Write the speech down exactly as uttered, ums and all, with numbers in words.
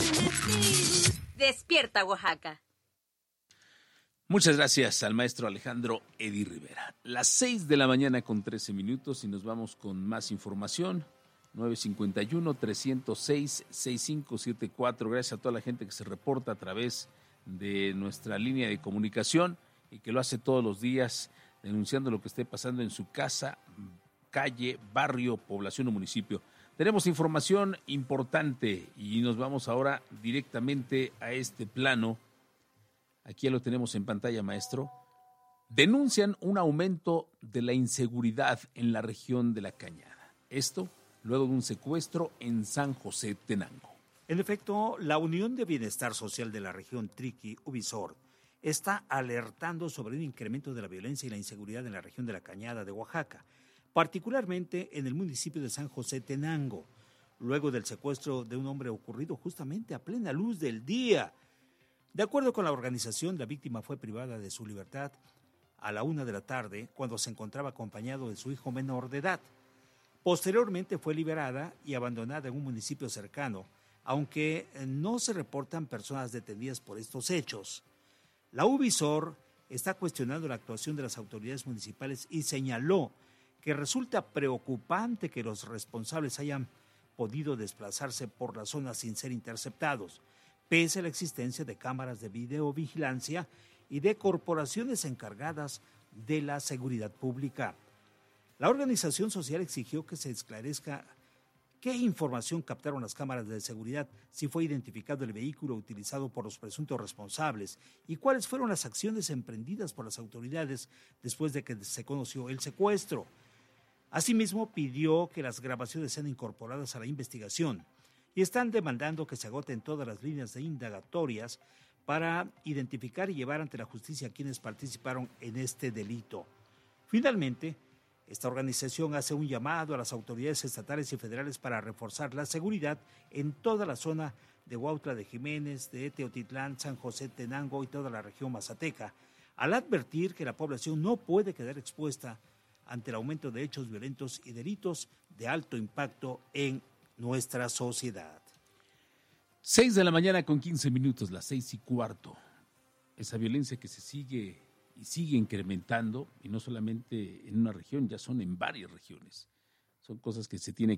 Despierta, Oaxaca. Muchas gracias al maestro Alejandro Edi Rivera. Las seis de la mañana con trece minutos y nos vamos con más información. nueve cincuenta y uno, trescientos seis, sesenta y cinco setenta y cuatro. Gracias a toda la gente que se reporta a través de nuestra línea de comunicación y que lo hace todos los días denunciando lo que esté pasando en su casa, calle, barrio, población o municipio. Tenemos información importante y nos vamos ahora directamente a este plano. Aquí ya lo tenemos en pantalla, maestro. Denuncian un aumento de la inseguridad en la región de La Cañada. Esto luego de un secuestro en San José Tenango. En efecto, la Unión de Bienestar Social de la región Triqui-Ubisor está alertando sobre un incremento de la violencia y la inseguridad en la región de La Cañada de Oaxaca, particularmente en el municipio de San José Tenango, luego del secuestro de un hombre ocurrido justamente a plena luz del día. De acuerdo con la organización, la víctima fue privada de su libertad a la una de la tarde cuando se encontraba acompañado de su hijo menor de edad. Posteriormente fue liberada y abandonada en un municipio cercano, aunque no se reportan personas detenidas por estos hechos. La Ubisor está cuestionando la actuación de las autoridades municipales y señaló que resulta preocupante que los responsables hayan podido desplazarse por la zona sin ser interceptados, pese a la existencia de cámaras de videovigilancia y de corporaciones encargadas de la seguridad pública. La organización social exigió que se esclarezca qué información captaron las cámaras de seguridad, si fue identificado el vehículo utilizado por los presuntos responsables y cuáles fueron las acciones emprendidas por las autoridades después de que se conoció el secuestro. Asimismo, pidió que las grabaciones sean incorporadas a la investigación y están demandando que se agoten todas las líneas de indagatorias para identificar y llevar ante la justicia a quienes participaron en este delito. Finalmente, esta organización hace un llamado a las autoridades estatales y federales para reforzar la seguridad en toda la zona de Huautla de Jiménez, de Teotitlán, San José Tenango y toda la región mazateca, al advertir que la población no puede quedar expuesta ante el aumento de hechos violentos y delitos de alto impacto en nuestra sociedad. Seis de la mañana con quince minutos, las seis y cuarto. Esa violencia que se sigue y sigue incrementando, y no solamente en una región, ya son en varias regiones. Son cosas que se tienen